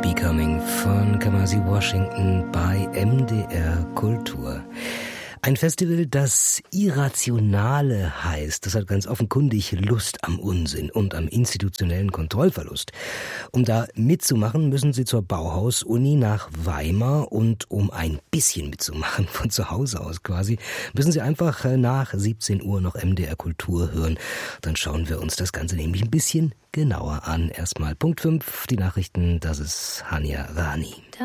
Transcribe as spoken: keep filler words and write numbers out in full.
Becoming von Kamasi Washington bei M D R Kultur. Ein Festival, das Irrationale heißt. Das hat ganz offenkundig Lust am Unsinn und am institutionellen Kontrollverlust. Um da mitzumachen, müssen Sie zur Bauhaus-Uni nach Weimar. Und um ein bisschen mitzumachen, von zu Hause aus quasi, müssen Sie einfach nach siebzehn Uhr noch M D R Kultur hören. Dann schauen wir uns das Ganze nämlich ein bisschen genauer an. Erstmal Punkt fünf, die Nachrichten, das ist Hania Rani.